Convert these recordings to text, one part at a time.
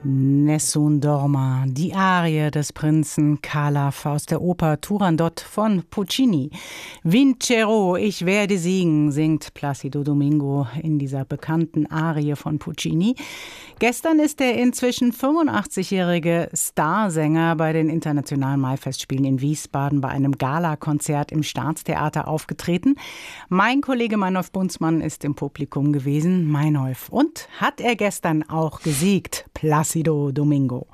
Nessun Dorma, die Arie des Prinzen Calaf aus der Oper Turandot von Puccini. Vincerò, ich werde siegen, singt Plácido Domingo in dieser bekannten Arie von Puccini. Gestern ist der inzwischen 85-jährige Starsänger bei den Internationalen Maifestspielen in Wiesbaden bei einem Galakonzert im Staatstheater aufgetreten. Mein Kollege Meinolf Bunzmann ist im Publikum gewesen. Meinolf, und hat er gestern auch gesiegt, Plácido Domingo?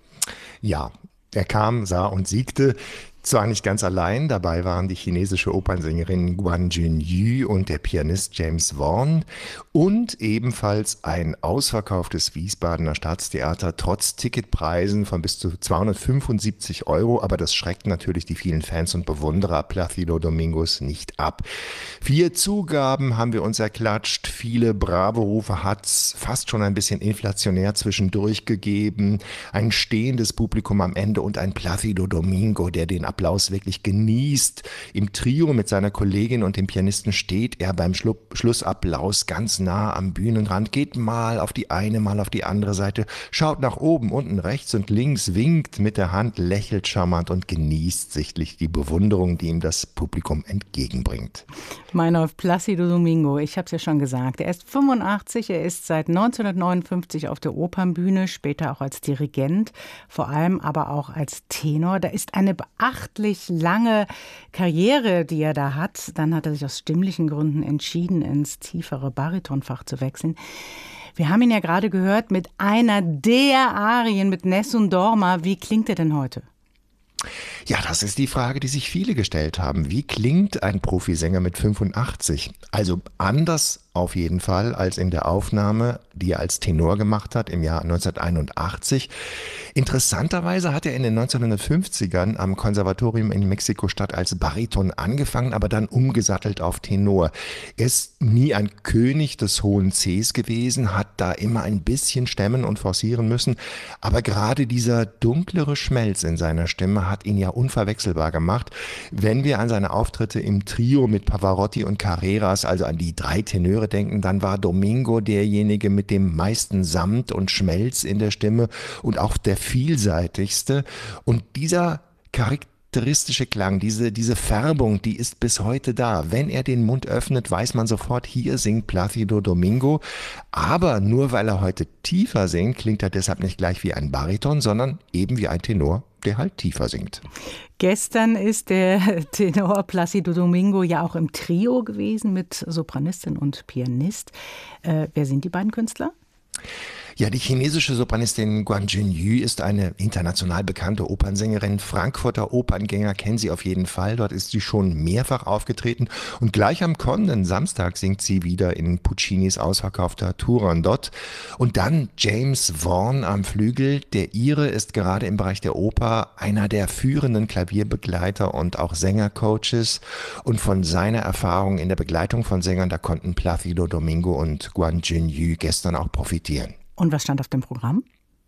Ja, er kam, sah und siegte. Zwar nicht ganz allein, dabei waren die chinesische Opernsängerin Guan Junyu und der Pianist James Vaughan und ebenfalls ein ausverkauftes Wiesbadener Staatstheater trotz Ticketpreisen von bis zu 275 €, aber das schreckt natürlich die vielen Fans und Bewunderer Plácido Domingos nicht ab. 4 Zugaben haben wir uns erklatscht, viele Bravo-Rufe hat's fast schon ein bisschen inflationär zwischendurch gegeben, ein stehendes Publikum am Ende und ein Plácido Domingo, der den Applaus wirklich genießt. Im Trio mit seiner Kollegin und dem Pianisten steht er beim Schlussapplaus ganz nah am Bühnenrand, geht mal auf die eine, mal auf die andere Seite, schaut nach oben, unten, rechts und links, winkt mit der Hand, lächelt charmant und genießt sichtlich die Bewunderung, die ihm das Publikum entgegenbringt. Meinolf, Plácido Domingo, ich habe es ja schon gesagt, er ist 85, er ist seit 1959 auf der Opernbühne, später auch als Dirigent, vor allem aber auch als Tenor. Da ist eine beachtlich lange Karriere, die er da hat. Dann hat er sich aus stimmlichen Gründen entschieden, ins tiefere Baritonfach zu wechseln. Wir haben ihn ja gerade gehört mit einer der Arien, mit Nessun Dorma. Wie klingt er denn heute? Ja, das ist die Frage, die sich viele gestellt haben. Wie klingt ein Profisänger mit 85? Also anders auf jeden Fall als in der Aufnahme, die er als Tenor gemacht hat im Jahr 1981. Interessanterweise hat er in den 1950ern am Konservatorium in Mexiko-Stadt als Bariton angefangen, aber dann umgesattelt auf Tenor. Er ist nie ein König des hohen Cs gewesen, hat da immer ein bisschen stemmen und forcieren müssen, aber gerade dieser dunklere Schmelz in seiner Stimme hat ihn ja unverwechselbar gemacht. Wenn wir an seine Auftritte im Trio mit Pavarotti und Carreras, also an die 3 Tenöre denken, dann war Domingo derjenige mit dem meisten Samt und Schmelz in der Stimme und auch der vielseitigste. Und dieser charakteristische Klang, diese Färbung, die ist bis heute da. Wenn er den Mund öffnet, weiß man sofort, hier singt Plácido Domingo. Aber nur weil er heute tiefer singt, klingt er deshalb nicht gleich wie ein Bariton, sondern eben wie ein Tenor, der halt tiefer singt. Gestern ist der Tenor Plácido Domingo ja auch im Trio gewesen mit Sopranistin und Pianist. Wer sind die beiden Künstler? Ja, die chinesische Sopranistin Guan Junyu ist eine international bekannte Opernsängerin. Frankfurter Operngänger kennen sie auf jeden Fall. Dort ist sie schon mehrfach aufgetreten. Und gleich am kommenden Samstag singt sie wieder in Puccinis ausverkaufter Turandot. Und dann James Vaughan am Flügel. Der Ire ist gerade im Bereich der Oper einer der führenden Klavierbegleiter und auch Sängercoaches. Und von seiner Erfahrung in der Begleitung von Sängern, da konnten Plácido Domingo und Guan Junyu gestern auch profitieren. Und was stand auf dem Programm?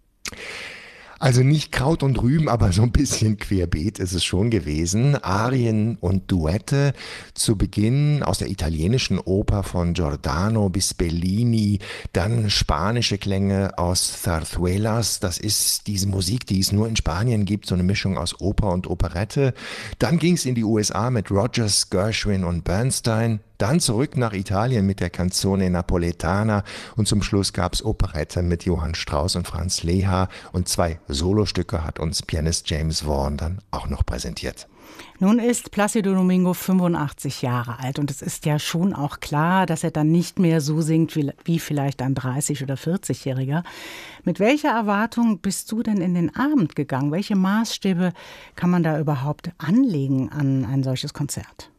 Also nicht Kraut und Rüben, aber so ein bisschen querbeet ist es schon gewesen. Arien und Duette zu Beginn aus der italienischen Oper von Giordano bis Bellini, dann spanische Klänge aus Zarzuelas. Das ist diese Musik, die es nur in Spanien gibt, so eine Mischung aus Oper und Operette. Dann ging es in die USA mit Rodgers, Gershwin und Bernstein. Dann zurück nach Italien mit der Canzone Napoletana und zum Schluss gab's Operette mit Johann Strauss und Franz Leha und 2 Solostücke hat uns Pianist James Vaughan dann auch noch präsentiert. Nun ist Plácido Domingo 85 Jahre alt und es ist ja schon auch klar, dass er dann nicht mehr so singt wie vielleicht ein 30- oder 40-Jähriger. Mit welcher Erwartung bist du denn in den Abend gegangen? Welche Maßstäbe kann man da überhaupt anlegen an ein solches Konzert?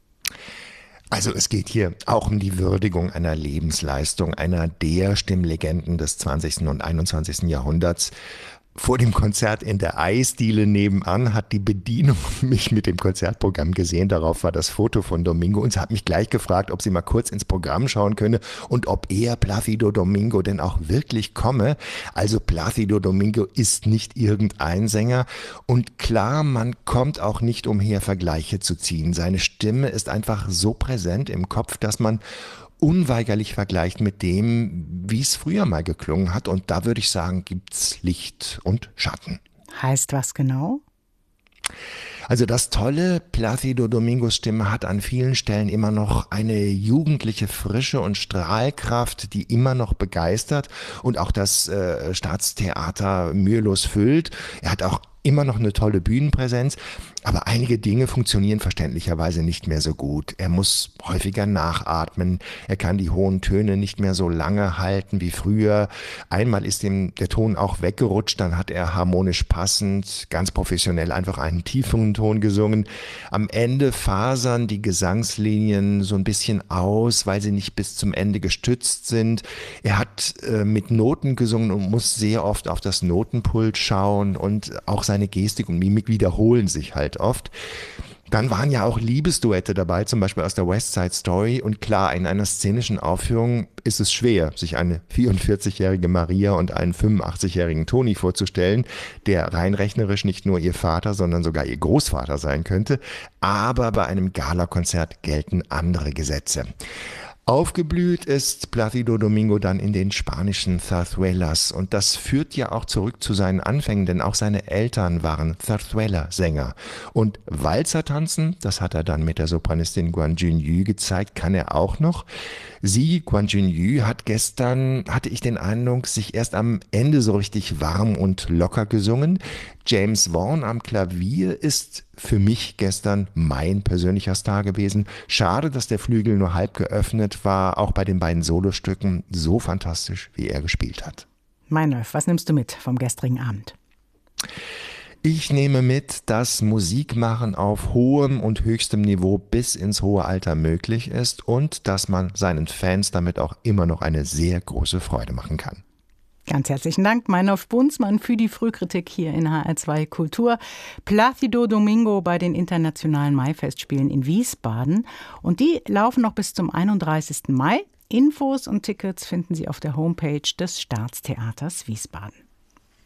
Also es geht hier auch um die Würdigung einer Lebensleistung, einer der Stimmlegenden des 20. und 21. Jahrhunderts. Vor dem Konzert in der Eisdiele nebenan hat die Bedienung mich mit dem Konzertprogramm gesehen. Darauf war das Foto von Domingo und sie hat mich gleich gefragt, ob sie mal kurz ins Programm schauen könne und ob er, Plácido Domingo, denn auch wirklich komme. Also Plácido Domingo ist nicht irgendein Sänger und klar, man kommt auch nicht umher, Vergleiche zu ziehen. Seine Stimme ist einfach so präsent im Kopf, dass man unweigerlich vergleicht mit dem, wie es früher mal geklungen hat. Und da würde ich sagen, gibt's Licht und Schatten. Heißt was genau? Also das Tolle, Plácido Domingos Stimme hat an vielen Stellen immer noch eine jugendliche Frische und Strahlkraft, die immer noch begeistert und auch das Staatstheater mühelos füllt. Er hat auch immer noch eine tolle Bühnenpräsenz, aber einige Dinge funktionieren verständlicherweise nicht mehr so gut. Er muss häufiger nachatmen, er kann die hohen Töne nicht mehr so lange halten wie früher. Einmal ist ihm der Ton auch weggerutscht, dann hat er harmonisch passend, ganz professionell einfach einen tiefen Ton gesungen. Am Ende fasern die Gesangslinien so ein bisschen aus, weil sie nicht bis zum Ende gestützt sind. Er hat mit Noten gesungen und muss sehr oft auf das Notenpult schauen und auch seine Gestik und Mimik wiederholen sich halt oft. Dann waren ja auch Liebesduette dabei, zum Beispiel aus der West Side Story. Und klar, in einer szenischen Aufführung ist es schwer, sich eine 44-jährige Maria und einen 85-jährigen Toni vorzustellen, der rein rechnerisch nicht nur ihr Vater, sondern sogar ihr Großvater sein könnte. Aber bei einem Galakonzert gelten andere Gesetze. Aufgeblüht ist Plácido Domingo dann in den spanischen Zarzuelas und das führt ja auch zurück zu seinen Anfängen, denn auch seine Eltern waren Zarzuela-Sänger. Und Walzer tanzen, das hat er dann mit der Sopranistin Guan Junyu gezeigt, kann er auch noch. Sie, Guan Junyu, hat gestern, hatte ich den Eindruck, sich erst am Ende so richtig warm und locker gesungen. James Vaughan am Klavier ist für mich gestern mein persönlicher Star gewesen. Schade, dass der Flügel nur halb geöffnet war, auch bei den beiden Solostücken so fantastisch, wie er gespielt hat. Meinolf, was nimmst du mit vom gestrigen Abend? Ich nehme mit, dass Musikmachen auf hohem und höchstem Niveau bis ins hohe Alter möglich ist und dass man seinen Fans damit auch immer noch eine sehr große Freude machen kann. Ganz herzlichen Dank, Meinolf Bunzmann, für die Frühkritik hier in HR2 Kultur. Plácido Domingo bei den internationalen Maifestspielen in Wiesbaden. Und die laufen noch bis zum 31. Mai. Infos und Tickets finden Sie auf der Homepage des Staatstheaters Wiesbaden.